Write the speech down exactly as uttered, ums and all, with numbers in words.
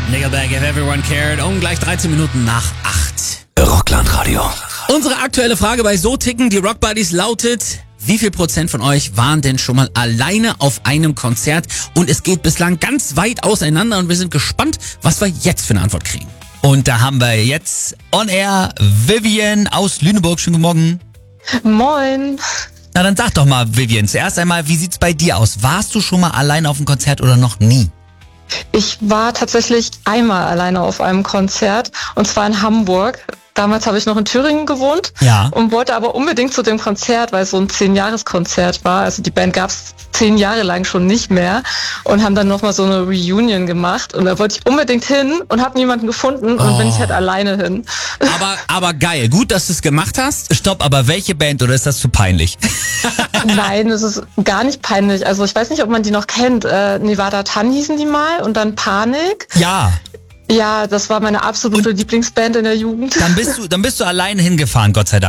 Nickelback, If Everyone Cared, um gleich dreizehn Minuten nach acht. Rockland-Radio. Unsere aktuelle Frage bei So ticken die Rock Buddies lautet: Wie viel Prozent von euch waren denn schon mal alleine auf einem Konzert? Und es geht bislang ganz weit auseinander und wir sind gespannt, was wir jetzt für eine Antwort kriegen. Und da haben wir jetzt on air Vivian aus Lüneburg. Schönen guten Morgen. Moin. Na dann sag doch mal, Vivian, zuerst einmal, wie sieht's bei dir aus? Warst du schon mal alleine auf einem Konzert oder noch nie? Ich war tatsächlich einmal alleine auf einem Konzert und zwar in Hamburg. Damals habe ich noch in Thüringen gewohnt Ja. und wollte aber unbedingt zu dem Konzert, weil es so ein zehn-Jahres-Konzert war. Also die Band gab es zehn Jahre lang schon nicht mehr und haben dann nochmal so eine Reunion gemacht. Und da wollte ich unbedingt hin und habe niemanden gefunden und Oh. bin ich halt alleine hin. Aber, aber geil, gut, dass du es gemacht hast. Stopp, aber welche Band oder ist das zu peinlich? Nein, das ist gar nicht peinlich. Also ich weiß nicht, ob man die noch kennt. Äh, Nevada Tan hießen die mal und dann Panik. Ja. Ja, das war meine absolute Lieblingsband in der Jugend. Dann bist du, dann bist du alleine hingefahren, Gott sei Dank.